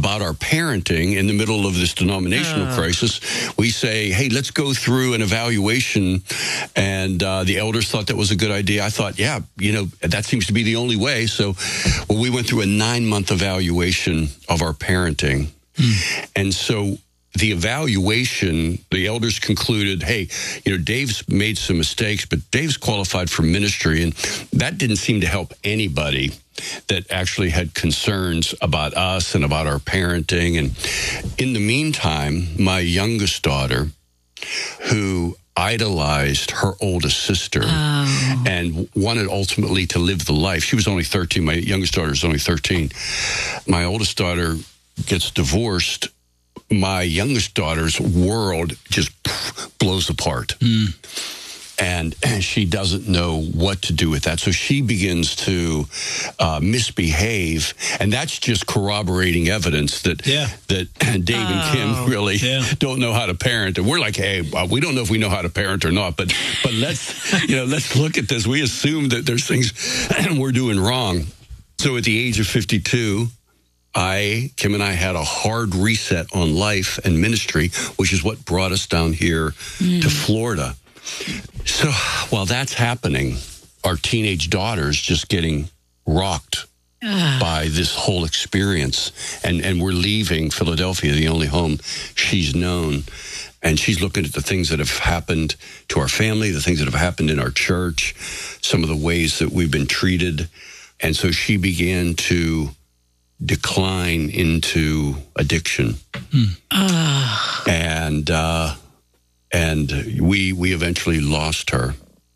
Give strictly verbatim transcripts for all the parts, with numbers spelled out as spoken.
about our parenting in the middle of this denominational uh. crisis. We say, hey, let's go through an evaluation. And uh, the elders thought that was a good idea. I thought, yeah, you know, that seems to be the only way. So well, we went through a nine-month evaluation of our parenting. Mm. And so the evaluation, the elders concluded, hey, you know, Dave's made some mistakes, but Dave's qualified for ministry. And that didn't seem to help anybody that actually had concerns about us and about our parenting. And in the meantime, my youngest daughter, who idolized her oldest sister oh. and wanted ultimately to live the life. She was only thirteen. My youngest daughter was only thirteen. My oldest daughter gets divorced. My youngest daughter's world just blows apart. Mm. And, and she doesn't know what to do with that. So she begins to uh, misbehave. And that's just corroborating evidence that yeah. that Dave oh. and Kim really yeah. don't know how to parent. And we're like, hey, we don't know if we know how to parent or not. But but let's, you know, let's look at this. We assume that there's things we're doing wrong. So at the age of fifty-two, I, Kim and I had a hard reset on life and ministry, which is what brought us down here mm. to Florida. So while that's happening, our teenage daughter's just getting rocked uh. by this whole experience. And, and we're leaving Philadelphia, the only home she's known. And she's looking at the things that have happened to our family, the things that have happened in our church, some of the ways that we've been treated. And so she began to decline into addiction. Mm. Uh. And... uh And we we eventually lost her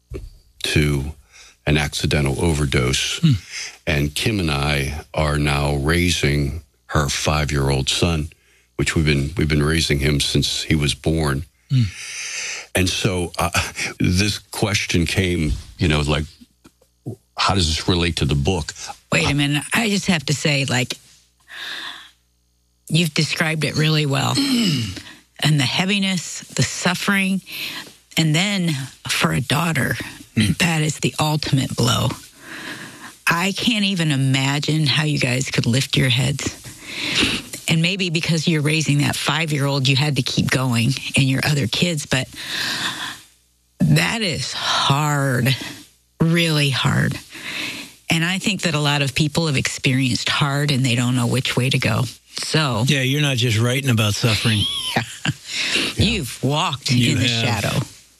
to an accidental overdose. Hmm. And Kim and I are now raising her five-year-old son, which we've been we've been raising him since he was born. Hmm. And so uh, this question came, you know, like, how does this relate to the book? Wait a minute. I just have to say, like, you've described it really well. And the heaviness, the suffering, and then for a daughter, mm. that is the ultimate blow. I can't even imagine how you guys could lift your heads. And maybe because you're raising that five-year-old, you had to keep going, and your other kids, but that is hard, really hard. And I think that a lot of people have experienced hard, and they don't know which way to go. So yeah, you're not just writing about suffering. Yeah. Yeah. You've walked you in the have. shadow.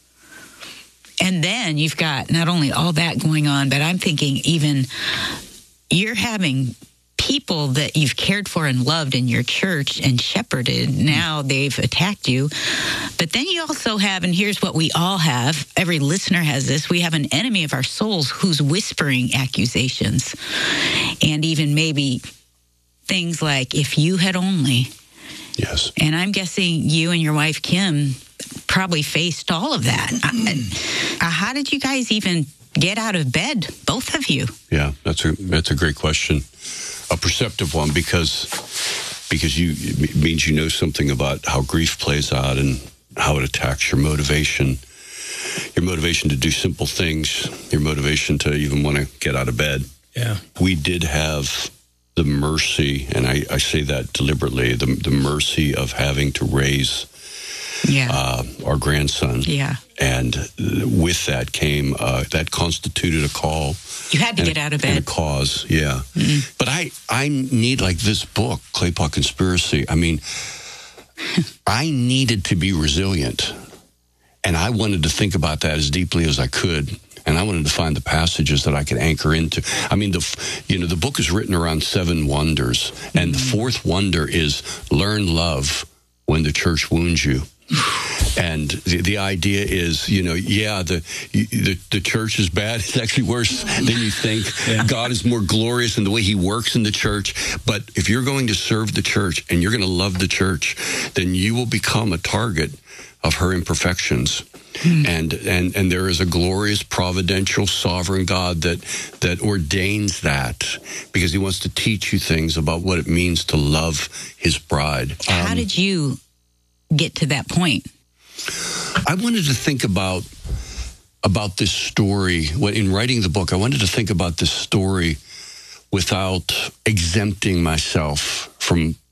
And then you've got not only all that going on, but I'm thinking even you're having people that you've cared for and loved in your church and shepherded. Now they've attacked you. But then you also have, and here's what we all have, every listener has this, we have an enemy of our souls who's whispering accusations. And even maybe things like, if you had only. Yes. And I'm guessing you and your wife, Kim, probably faced all of that. Mm. Uh, how did you guys even get out of bed, both of you? Yeah, that's a that's a great question. A perceptive one, because because you it means you know something about how grief plays out and how it attacks your motivation. Your motivation to do simple things, your motivation to even want to get out of bed. Yeah. We did have the mercy, and I, I say that deliberately, the, the mercy of having to raise yeah. uh, our grandson. Yeah. And with that came, uh, that constituted a call. You had to get a, out of bed. And a cause, yeah. Mm-hmm. But I, I need, like this book, Clay Pot Conspiracy, I mean, I needed to be resilient. And I wanted to think about that as deeply as I could. And I wanted to find the passages that I could anchor into. I mean, the you know the book is written around seven wonders, and mm-hmm. the fourth wonder is learn love when the church wounds you. And the, the idea is, you know, yeah, the, the the church is bad. It's actually worse than you think. Yeah. God is more glorious in the way he works in the church. But if you're going to serve the church and you're going to love the church, then you will become a target of her imperfections. Hmm. And, and and there is a glorious, providential, sovereign God that that ordains that because he wants to teach you things about what it means to love his bride. How um, did you get to that point? I wanted to think about about this story. When in writing the book, I wanted to think about this story without exempting myself from